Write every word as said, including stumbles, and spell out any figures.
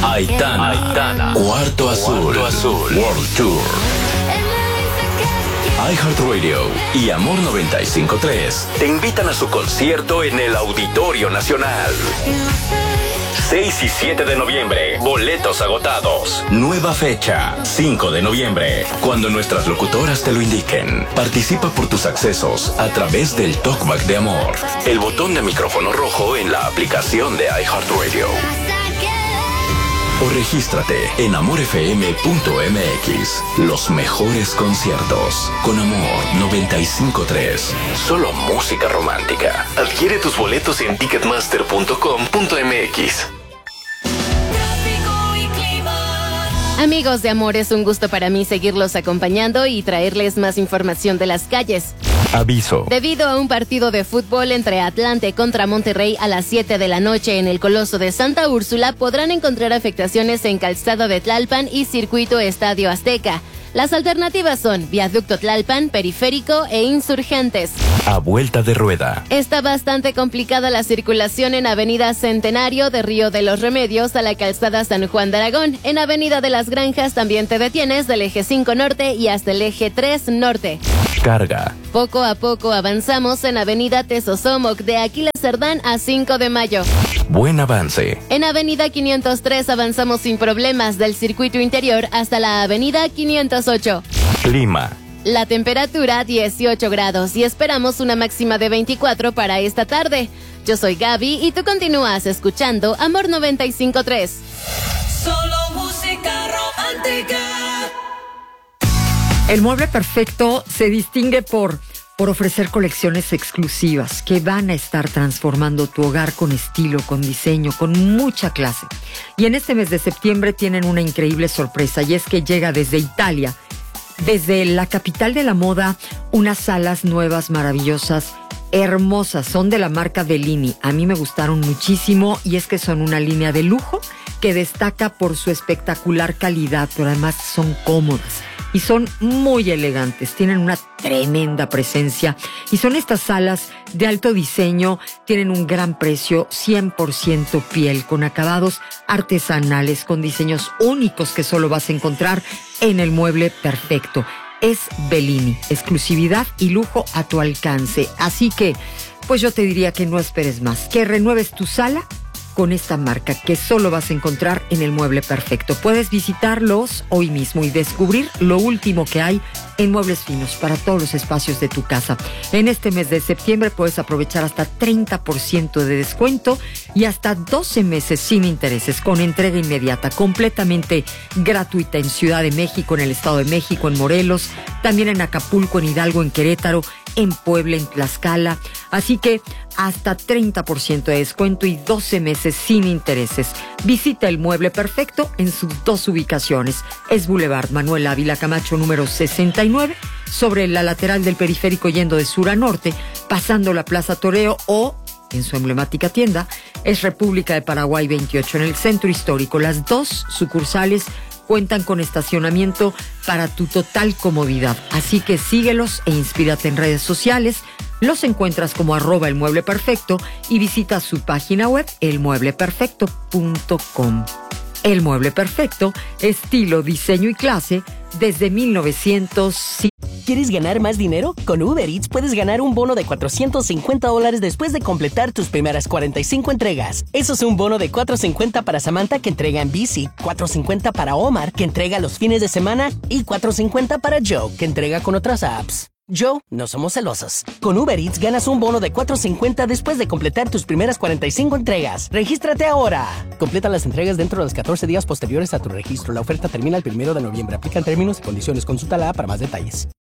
Aitana, Aitana, Cuarto Azul, Cuarto Azul, World Tour. iHeartRadio y Amor noventa y cinco punto tres te invitan a su concierto en el Auditorio Nacional. seis y siete de noviembre, boletos agotados. Nueva fecha, cinco de noviembre, cuando nuestras locutoras te lo indiquen. Participa por tus accesos a través del Talkback de Amor. El botón de micrófono rojo en la aplicación de iHeartRadio. O regístrate en amor f m punto m x. Los mejores conciertos con Amor noventa y cinco punto tres. Solo música romántica. Adquiere tus boletos en ticketmaster punto com punto m x. Amigos de Amor, es un gusto para mí seguirlos acompañando y traerles más información de las calles. Aviso. Debido a un partido de fútbol entre Atlante contra Monterrey a las siete de la noche en el Coloso de Santa Úrsula, podrán encontrar afectaciones en Calzada de Tlalpan y Circuito Estadio Azteca. Las alternativas son Viaducto Tlalpan, Periférico e Insurgentes. A vuelta de rueda. Está bastante complicada la circulación en Avenida Centenario de Río de los Remedios a la Calzada San Juan de Aragón. En Avenida de las Granjas también te detienes del eje cinco Norte y hasta el eje tres Norte. Carga. Poco a poco avanzamos en Avenida Tesosomoc de Aquila Cerdán a cinco de mayo. Buen avance. En Avenida quinientos tres avanzamos sin problemas del circuito interior hasta la Avenida quinientos ocho. Clima. La temperatura dieciocho grados y esperamos una máxima de veinticuatro para esta tarde. Yo soy Gaby y tú continúas escuchando Amor noventa y cinco punto tres. Solo música romántica. El Mueble Perfecto se distingue por, por ofrecer colecciones exclusivas que van a estar transformando tu hogar con estilo, con diseño, con mucha clase. Y en este mes de septiembre tienen una increíble sorpresa, y es que llega desde Italia, desde la capital de la moda, unas salas nuevas, maravillosas, hermosas. Son de la marca Bellini. A mí me gustaron muchísimo y es que son una línea de lujo que destaca por su espectacular calidad, pero además son cómodas. Y son muy elegantes, tienen una tremenda presencia. Y son estas salas de alto diseño, tienen un gran precio, cien por ciento piel, con acabados artesanales, con diseños únicos que solo vas a encontrar en el Mueble Perfecto. Es Bellini, exclusividad y lujo a tu alcance. Así que, pues yo te diría que no esperes más, que renueves tu sala con esta marca que solo vas a encontrar en el Mueble Perfecto. Puedes visitarlos hoy mismo y descubrir lo último que hay en muebles finos para todos los espacios de tu casa. En este mes de septiembre puedes aprovechar hasta treinta por ciento de descuento y hasta doce meses sin intereses, con entrega inmediata, completamente gratuita en Ciudad de México, en el Estado de México, en Morelos, también en Acapulco, en Hidalgo, en Querétaro, en Puebla, en Tlaxcala. Así que hasta treinta por ciento de descuento y doce meses sin intereses. Visita el Mueble Perfecto en sus dos ubicaciones. Es Boulevard Manuel Ávila Camacho número sesenta y nueve, sobre la lateral del Periférico yendo de sur a norte, pasando la Plaza Toreo, o en su emblemática tienda es República de Paraguay veintiocho en el centro histórico. Las dos sucursales cuentan con estacionamiento para tu total comodidad. Así que síguelos e inspírate en redes sociales. Los encuentras como arroba el Mueble Perfecto y visita su página web el mueble perfecto punto com. El Mueble Perfecto, estilo, diseño y clase desde mil novecientos. ¿Quieres ganar más dinero? Con Uber Eats puedes ganar un bono de cuatrocientos cincuenta dólares después de completar tus primeras cuarenta y cinco entregas. Eso es un bono de cuatrocientos cincuenta para Samantha, que entrega en bici, cuatrocientos cincuenta para Omar, que entrega los fines de semana, y cuatrocientos cincuenta para Joe, que entrega con otras apps. Joe, no somos celosos. Con Uber Eats ganas un bono de cuatrocientos cincuenta después de completar tus primeras cuarenta y cinco entregas. ¡Regístrate ahora! Completa las entregas dentro de los catorce días posteriores a tu registro. La oferta termina el primero de noviembre. Aplican términos y condiciones. Consulta la app para más detalles.